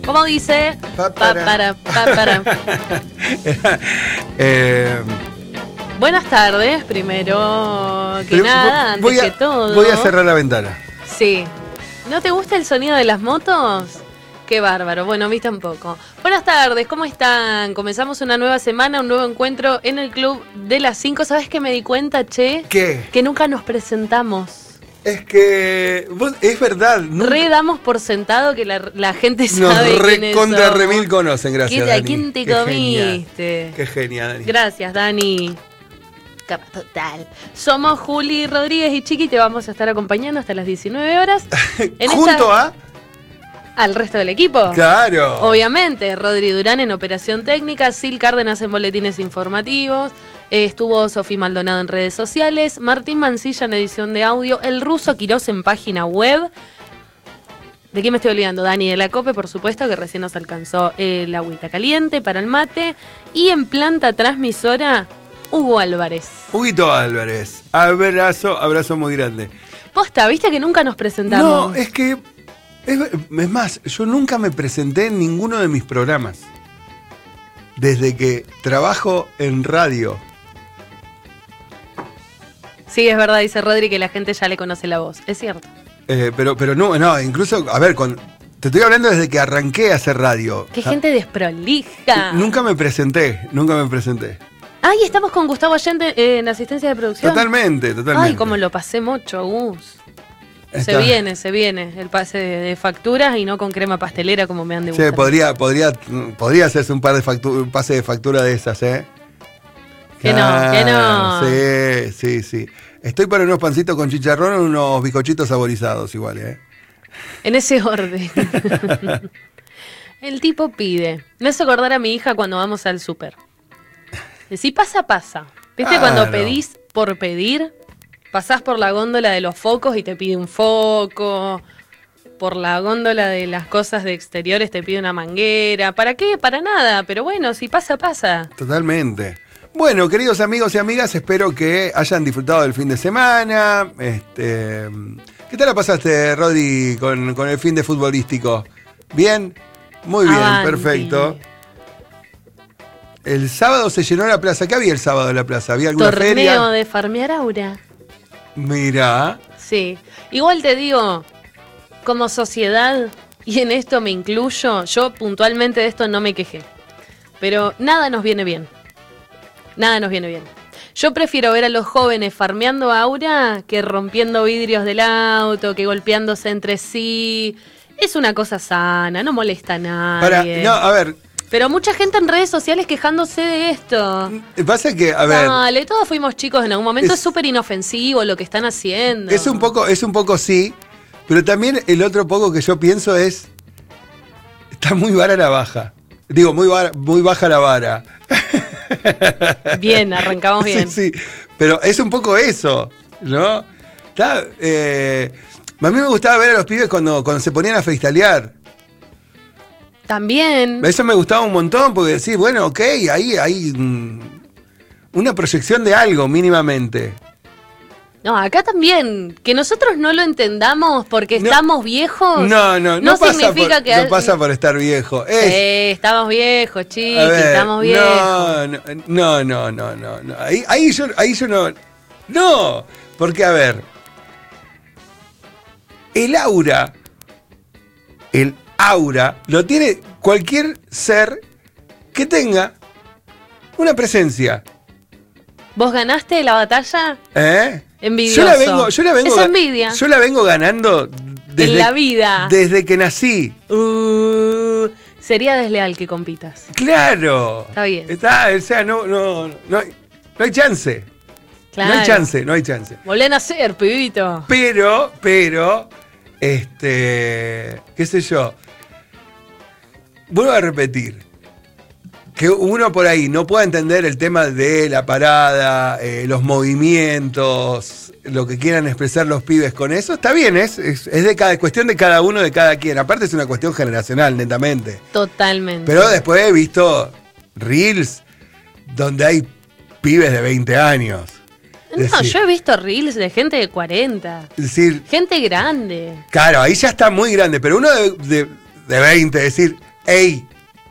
¿Cómo dice? Para. Buenas tardes, primero que nada, antes que todo. Voy a cerrar la ventana. Sí. ¿No te gusta el sonido de las motos? Qué bárbaro. Bueno, a mí tampoco. Buenas tardes, ¿cómo están? Comenzamos una nueva semana, un nuevo encuentro en el Club de las 5. ¿Sabes qué me di cuenta, che? ¿Qué? Que nunca nos presentamos. Es que es verdad. Re damos por sentado que la gente sabe quiénes somos. Nos recontra remil conocen, gracias, Dani. ¿A quién te comiste? Qué genial, Dani. Gracias, Dani. Total. Somos Juli Rodríguez y Chiqui, te vamos a estar acompañando hasta las 19 horas. ¿Junto al resto del equipo? Claro. Obviamente, Rodri Durán en operación técnica, Sil Cárdenas en boletines informativos, estuvo Sofía Maldonado en redes sociales, Martín Mancilla en edición de audio, el ruso Quirós en página web. ¿De qué me estoy olvidando? Dani de la Cope, por supuesto, que recién nos alcanzó el agüita caliente para el mate. Y en planta transmisora, Hugo Álvarez. Huguito Álvarez. Abrazo muy grande. Posta, ¿viste que nunca nos presentamos? No, es que... Es más, yo nunca me presenté en ninguno de mis programas. Desde que trabajo en radio. Sí, es verdad, dice Rodri, que la gente ya le conoce la voz. Es cierto. Pero no, incluso, a ver, te estoy hablando desde que arranqué a hacer radio. ¡Qué gente desprolija! Nunca me presenté. Ay, estamos con Gustavo Allende en asistencia de producción. Totalmente. Ay, cómo lo pasé mucho, Gus. Se viene el pase de facturas y no con crema pastelera como me han de gustar. Sí, podría hacerse un pase de factura de esas, ¿eh? Que no. Sí. Estoy para unos pancitos con chicharrón o unos bizcochitos saborizados igual, ¿eh? En ese orden. El tipo pide. Me hace acordar a mi hija cuando vamos al súper. Decí pasa. ¿Viste cuando pedís por pedir? Pasás por la góndola de los focos y te pide un foco. Por la góndola de las cosas de exteriores te pide una manguera. ¿Para qué? Para nada. Pero bueno, si pasa. Totalmente. Bueno, queridos amigos y amigas, espero que hayan disfrutado del fin de semana. ¿Qué tal la pasaste, Rodri, con el fin de futbolístico? ¿Bien? Muy bien, Avanti. Perfecto. El sábado se llenó la plaza. ¿Qué había el sábado en la plaza? ¿Había alguna feria? Torneo de farmear aura. Mirá. Sí. Igual te digo, como sociedad, y en esto me incluyo, yo puntualmente de esto no me quejé. Pero nada nos viene bien. Yo prefiero ver a los jóvenes farmeando aura que rompiendo vidrios del auto, que golpeándose entre sí. Es una cosa sana, no molesta a nadie. A ver. Pero mucha gente en redes sociales quejándose de esto. Pasa que, a ver... Dale, todos fuimos chicos en algún momento. Es súper inofensivo lo que están haciendo. Es un poco sí, pero también el otro poco que yo pienso es... Está muy vara la baja. Digo, muy baja la vara. Bien, arrancamos bien. Sí, pero es un poco eso, ¿no? A mí me gustaba ver a los pibes cuando se ponían a freestylear. También. Eso me gustaba un montón, porque decís, bueno, ok, ahí hay una proyección de algo mínimamente. No, acá también. Que nosotros no lo entendamos porque estamos viejos. No significa que... No pasa por estar viejo. Estamos viejos, chiqui, estamos viejos. No. Ahí yo no... No, porque a ver... El aura lo tiene cualquier ser que tenga una presencia. ¿Vos ganaste la batalla? Envidioso. Yo la vengo es envidia. Yo la vengo ganando en la vida. Desde que nací. Sería desleal que compitas. Claro. Está bien. O sea, no hay chance. Claro. No hay chance. Volvé a nacer, pibito. Pero, qué sé yo. Vuelvo a repetir. Que uno por ahí no pueda entender el tema de la parada, los movimientos, lo que quieran expresar los pibes con eso, está bien, es cuestión de cada uno, de cada quien. Aparte es una cuestión generacional, netamente. Totalmente. Pero después he visto reels donde hay pibes de 20 años. No, yo he visto reels de gente de 40. Es decir, gente grande. Claro, ahí ya está muy grande, pero uno de 20, es decir, ¡Ey!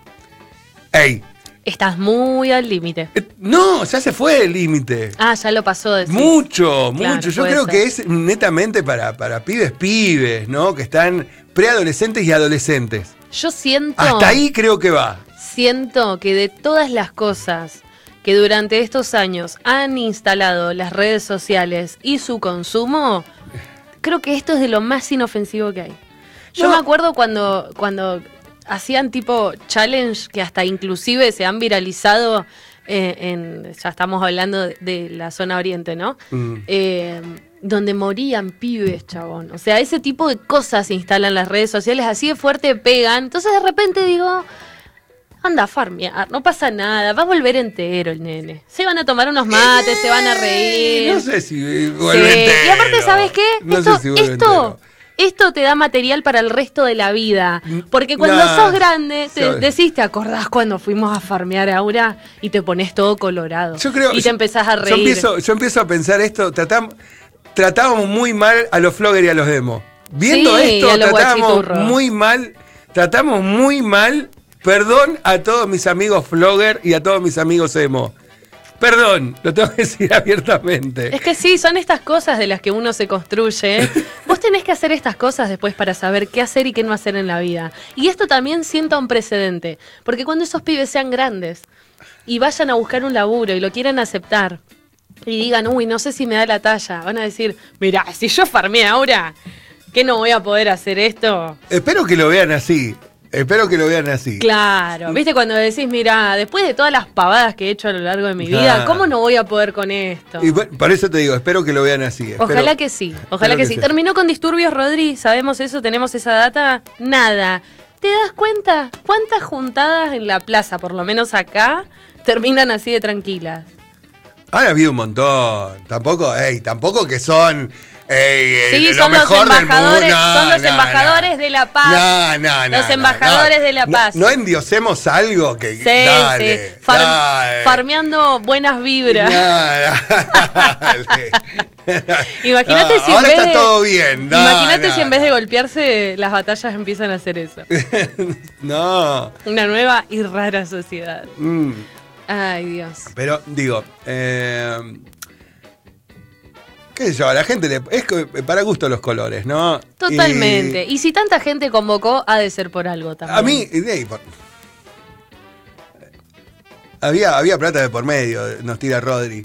¡Ey! Estás muy al límite. No, ya se fue el límite. Ah, ya lo pasó. Decís. Mucho, Claro, mucho. Yo puede creo ser. que es netamente para pibes, ¿no? Que están preadolescentes y adolescentes. Yo siento... Hasta ahí creo que va. Siento que de todas las cosas que durante estos años han instalado las redes sociales y su consumo, creo que esto es de lo más inofensivo que hay. Yo No. me acuerdo cuando hacían tipo challenge que hasta inclusive se han viralizado ya estamos hablando de la zona oriente, ¿no? Donde morían pibes, chabón. O sea, ese tipo de cosas se instalan en las redes sociales, así de fuerte pegan. Entonces de repente digo, anda a farmear, no pasa nada, va a volver entero el nene. Se van a tomar unos mates, se van a reír. No sé si vuelve Sí. entero. Y aparte, ¿sabes qué? No esto, sé si vuelve entero. esto te da material para el resto de la vida. Porque cuando Nah, sos grande, ¿sabes? ¿te acordás cuando fuimos a farmear Aura y te pones todo colorado? Yo creo, y te empezás a reír. Yo empiezo a pensar esto, tratábamos muy mal a los floggers y a los demos. Viendo Sí, y a esto, los tratamos guachiturros. tratamos muy mal, perdón a todos mis amigos flogger y a todos mis amigos emo. Perdón, lo tengo que decir abiertamente. Es que sí, son estas cosas de las que uno se construye. Vos tenés que hacer estas cosas después para saber qué hacer y qué no hacer en la vida. Y esto también sienta un precedente. Porque cuando esos pibes sean grandes y vayan a buscar un laburo y lo quieran aceptar y digan, uy, no sé si me da la talla, van a decir, mirá, si yo farmé ahora, ¿qué no voy a poder hacer esto? Espero que lo vean así. Espero que lo vean así. Claro, viste cuando decís, mirá, después de todas las pavadas que he hecho a lo largo de mi vida, Claro. ¿cómo no voy a poder con esto? Y por eso te digo, espero que lo vean así. Ojalá que sí, ojalá que sí. sea. Terminó con disturbios, Rodri, ¿sabemos eso? ¿Tenemos esa data? Nada. ¿Te das cuenta cuántas juntadas en la plaza, por lo menos acá, terminan así de tranquilas? Han habido un montón. Tampoco que son Sí, lo son los mejor del embajadores, mundo. No, son los no, embajadores no. de la paz. Los embajadores de la paz. No endiosemos algo que. Sí, dale, sí. dale. Farmeando buenas vibras. Dale. Imagínate si en ahora vez está de, todo bien. imagínate si en vez de golpearse, las batallas empiezan a hacer eso. No. Una nueva y rara sociedad. Mm. Ay, Dios. Pero digo, qué sé yo, a la gente es para gusto los colores, ¿no? Totalmente. Y si tanta gente convocó, ha de ser por algo también. A mí, había plata de por medio, nos tira Rodri.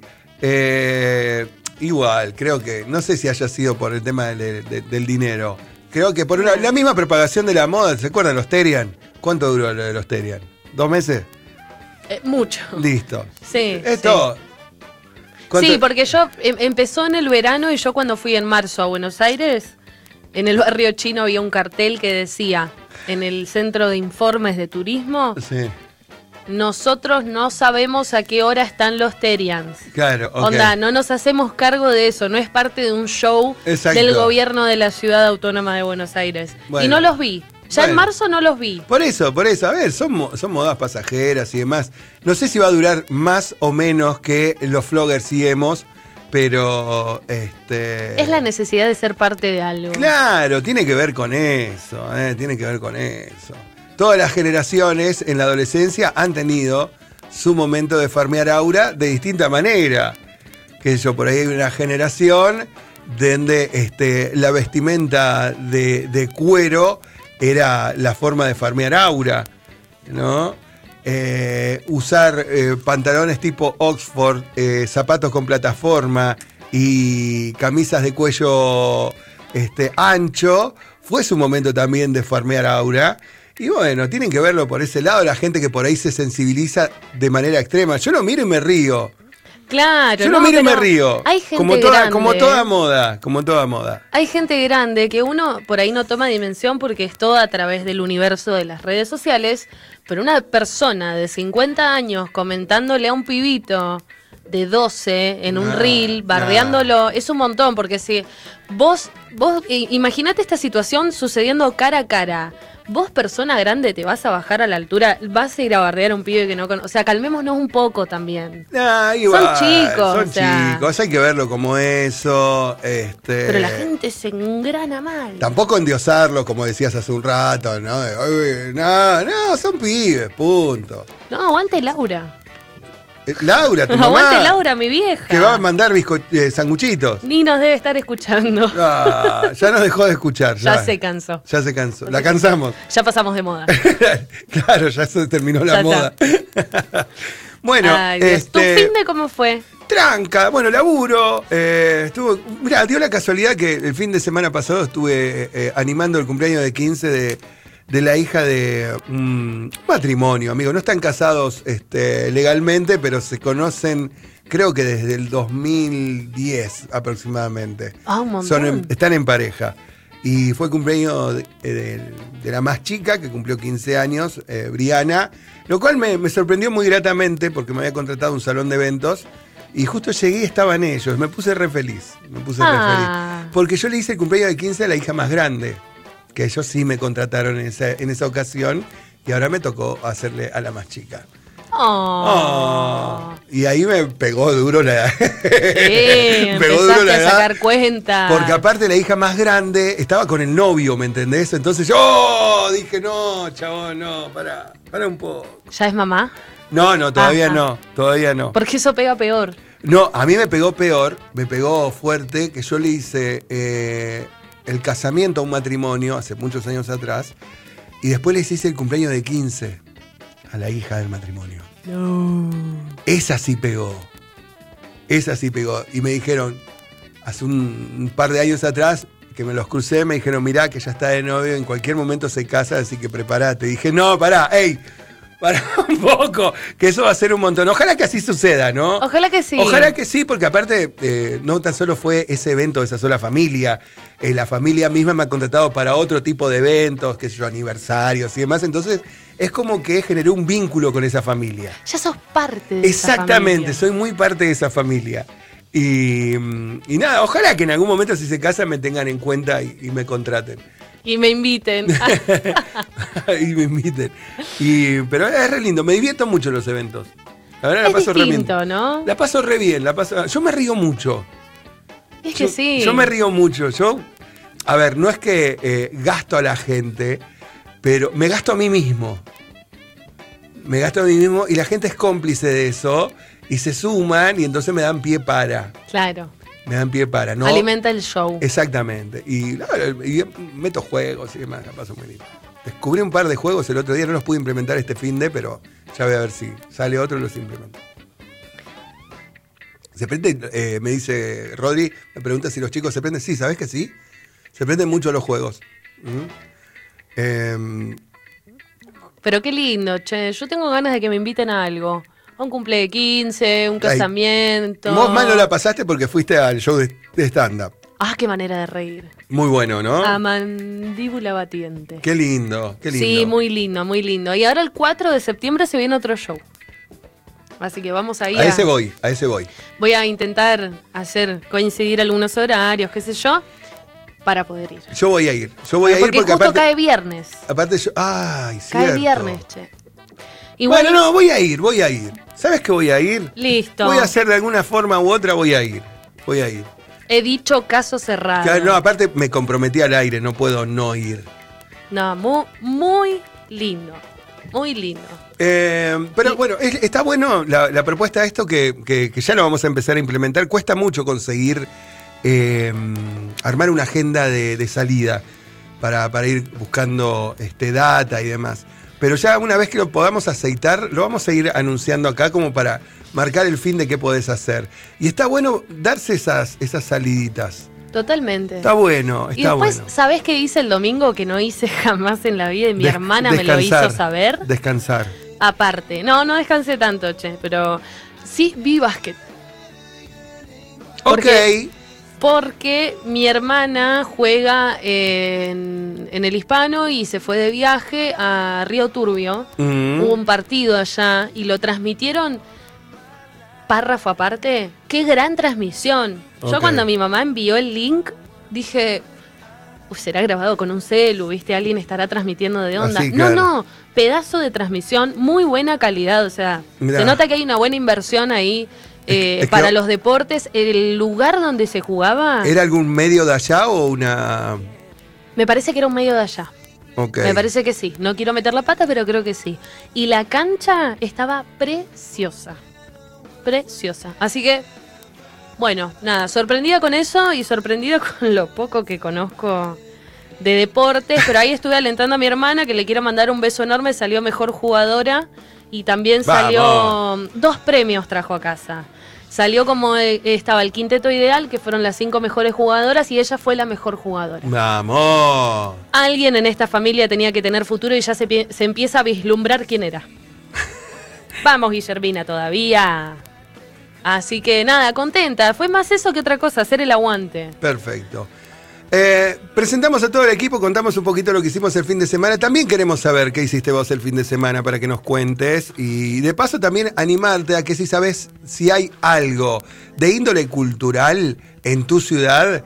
Igual, creo que, no sé si haya sido por el tema del dinero. Creo que por la misma propagación de la moda, ¿se acuerdan los Terian? ¿Cuánto duró lo de los Terian? ¿2 meses? Mucho. Listo. Sí. Esto. Sí. Sí, porque yo empezó en el verano y yo cuando fui en marzo a Buenos Aires, en el barrio chino había un cartel que decía, en el centro de informes de turismo, Sí. nosotros no sabemos a qué hora están los Terians. Claro, ok. Onda, no nos hacemos cargo de eso, no es parte de un show Exacto. del gobierno de la ciudad autónoma de Buenos Aires. Bueno. Y no los vi. Ya en Bueno. marzo no los vi. Por eso, a ver, son modas pasajeras y demás. No sé si va a durar más o menos que los floggers y emos, pero Es la necesidad de ser parte de algo. Claro, tiene que ver con eso, tiene que ver con eso. Todas las generaciones en la adolescencia han tenido su momento de farmear aura de distinta manera. Que yo, por ahí hay una generación donde la vestimenta de cuero era la forma de farmear aura, ¿no? Usar pantalones tipo Oxford, zapatos con plataforma y camisas de cuello ancho, fue su momento también de farmear aura. Y bueno, tienen que verlo por ese lado, la gente que por ahí se sensibiliza de manera extrema. Yo lo miro y me río. Claro. Yo lo miro y me río. Hay gente como toda moda. Hay gente grande que uno por ahí no toma dimensión porque es todo a través del universo de las redes sociales, pero una persona de 50 años comentándole a un pibito de 12 en un reel, bardeándolo, es un montón, porque si vos imaginate esta situación sucediendo cara a cara. Vos, persona grande, te vas a bajar a la altura, vas a ir a bardear a un pibe que no conoce. O sea, calmémonos un poco también. Igual, son chicos. Son chicos, hay que verlo como eso. Pero la gente se engrana mal. Tampoco endiosarlo, como decías hace un rato, ¿no? No, son pibes, punto. No, aguante Laura. Laura, tu mamá. Aguante Laura, mi vieja. Que va a mandar sanguchitos. Ni nos debe estar escuchando. Ya nos dejó de escuchar. Ya se cansó. Ya se cansó. La cansamos. Ya pasamos de moda. Claro, ya se terminó la moda. Bueno, ay, Dios. ¿Tu fin de cómo fue? Tranca, bueno, laburo. Mirá, dio la casualidad que el fin de semana pasado estuve animando el cumpleaños de 15 de la hija de un matrimonio, amigo. No están casados legalmente, pero se conocen, creo que desde el 2010 aproximadamente. Un montón. Están en pareja. Y fue cumpleaños de la más chica, que cumplió 15 años, Briana, lo cual me sorprendió muy gratamente porque me había contratado un salón de eventos. Y justo llegué y estaban ellos. Me puse re feliz. Porque yo le hice el cumpleaños de 15 a la hija más grande, que ellos sí me contrataron en esa ocasión, y ahora me tocó hacerle a la más chica. Y ahí me pegó duro la empezaste a sacar cuenta. Porque aparte la hija más grande estaba con el novio, ¿me entendés? Entonces yo dije, no, chabón, no, pará un poco. ¿Ya es mamá? No, todavía no. Porque eso pega peor. No, a mí me pegó peor, me pegó fuerte, que yo le hice el casamiento a un matrimonio hace muchos años atrás, y después les hice el cumpleaños de 15 a la hija del matrimonio. No. Esa sí pegó. Y me dijeron, hace un par de años atrás, que me los crucé, me dijeron, mirá que ya está de novio, en cualquier momento se casa, así que prepárate. Dije, no, pará, pará un poco, que eso va a ser un montón. Ojalá que así suceda, ¿no? Ojalá que sí. Ojalá que sí, porque aparte no tan solo fue ese evento de esa sola familia, la familia misma me ha contratado para otro tipo de eventos, qué sé yo, aniversarios y demás, entonces es como que generó un vínculo con esa familia. Ya sos parte de Exactamente, esa familia. soy muy parte de esa familia. Y nada, ojalá que en algún momento si se casan me tengan en cuenta y me contraten. Y me inviten. Pero es re lindo, me divierto mucho en los eventos. La verdad, la paso re bien. ¿No? La paso re bien, yo me río mucho. Es que sí. Yo me río mucho. A ver, no es que gasto a la gente, pero me gasto a mí mismo. Y la gente es cómplice de eso y se suman y entonces me dan pie para. Claro. ¿no? Alimenta el show. Exactamente. Y meto juegos y demás, la paso muy lindo. Descubrí un par de juegos el otro día, no los pude implementar este finde, pero ya voy a ver si sale otro y los implemento. ¿Se prende? Me dice Rodri, me pregunta si los chicos se prenden. Sí, ¿sabés que sí? Se prenden mucho los juegos. Pero qué lindo, che. Yo tengo ganas de que me inviten a algo. A un cumple de 15, un casamiento. Vos mal no la pasaste porque fuiste al show de stand-up. Qué manera de reír. Muy bueno, ¿no? A mandíbula batiente. Qué lindo. Sí, muy lindo. Y ahora el 4 de septiembre se viene otro show. Así que vamos a ir. A ese voy. Voy a intentar hacer coincidir algunos horarios, qué sé yo, para poder ir. Yo voy a ir. Porque justo aparte, cae viernes. Aparte yo. Ay, cierto. Cae viernes, che. Igual, bueno, no, voy a ir. ¿Sabes que voy a ir? Listo. Voy a hacer de alguna forma u otra, voy a ir. He dicho caso cerrado. Claro, no, aparte me comprometí al aire, no puedo no ir. No, muy lindo. Muy lindo. Pero bueno, está bueno la propuesta de esto que ya lo vamos a empezar a implementar. Cuesta mucho conseguir armar una agenda de salida para ir buscando data y demás. Pero ya una vez que lo podamos aceitar, lo vamos a ir anunciando acá como para marcar el fin de qué podés hacer. Y está bueno darse esas saliditas. Totalmente. Está bueno, y después, ¿sabés qué hice el domingo que no hice jamás en la vida? Y mi hermana me lo hizo saber. Descansar. Aparte. No descansé tanto, che, pero sí vi básquet. Porque mi hermana juega en el Hispano y se fue de viaje a Río Turbio. Hubo un partido allá y lo transmitieron párrafo aparte, qué gran transmisión. Yo cuando mi mamá envió el link, dije, será grabado con un celu, ¿viste? Alguien estará transmitiendo de onda. Así, claro. No, pedazo de transmisión, muy buena calidad, o sea, Mirá. se nota que hay una buena inversión ahí para los deportes. El lugar donde se jugaba... ¿Era algún medio de allá o una...? Me parece que era un medio de allá. Okay. Me parece que sí. No quiero meter la pata, pero creo que sí. Y la cancha estaba preciosa. Preciosa. Así que, bueno, nada, sorprendida con eso y sorprendida con lo poco que conozco de deportes. Pero ahí estuve alentando a mi hermana, que le quiero mandar un beso enorme. Salió mejor jugadora y también salió... ¡Vamos! 2 premios trajo a casa. Salió como estaba el quinteto ideal, que fueron las 5 mejores jugadoras, y ella fue la mejor jugadora. ¡Vamos! Alguien en esta familia tenía que tener futuro y ya se empieza a vislumbrar quién era. Vamos, Guillermina, todavía. Así que nada, contenta. Fue más eso que otra cosa, hacer el aguante. Perfecto. Presentamos a todo el equipo, contamos un poquito lo que hicimos el fin de semana. También queremos saber qué hiciste vos el fin de semana para que nos cuentes. Y de paso también animarte a que si sabes si hay algo de índole cultural en tu ciudad,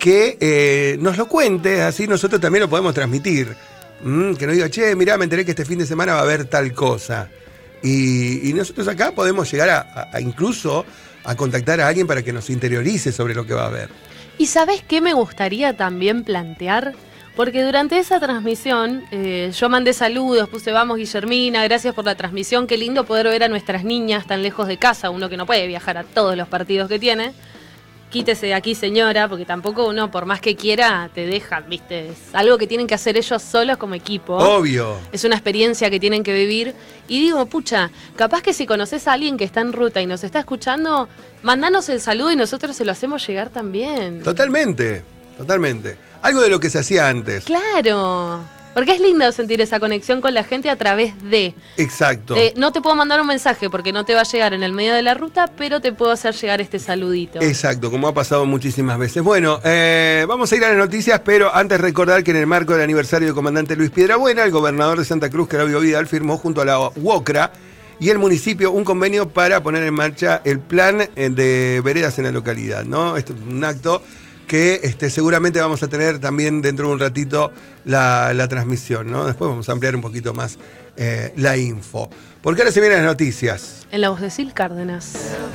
que nos lo cuentes, así nosotros también lo podemos transmitir. Que nos diga, che, mirá, me enteré que este fin de semana va a haber tal cosa. Y nosotros acá podemos llegar a incluso a contactar a alguien para que nos interiorice sobre lo que va a haber. ¿Y sabés qué me gustaría también plantear? Porque durante esa transmisión yo mandé saludos, puse vamos Guillermina, gracias por la transmisión, qué lindo poder ver a nuestras niñas tan lejos de casa, uno que no puede viajar a todos los partidos que tiene. Quítese de aquí, señora, porque tampoco uno, por más que quiera, te dejan, ¿viste? Es algo que tienen que hacer ellos solos como equipo. Obvio. Es una experiencia que tienen que vivir. Y digo, pucha, capaz que si conoces a alguien que está en ruta y nos está escuchando, mandanos el saludo y nosotros se lo hacemos llegar también. Totalmente, totalmente. Algo de lo que se hacía antes. Claro. Porque es lindo sentir esa conexión con la gente a través de... Exacto. No te puedo mandar un mensaje porque no te va a llegar en el medio de la ruta, pero te puedo hacer llegar este saludito. Exacto, como ha pasado muchísimas veces. Bueno, vamos a ir a las noticias, pero antes recordar que en el marco del aniversario del comandante Luis Piedrabuena, el gobernador de Santa Cruz, Claudio Vidal, firmó junto a la UOCRA y el municipio un convenio para poner en marcha el plan de veredas en la localidad, ¿no? Esto es un acto que seguramente vamos a tener también dentro de un ratito la transmisión, ¿no? Después vamos a ampliar un poquito más la info. Porque ahora se vienen las noticias. En la voz de Sil Cárdenas.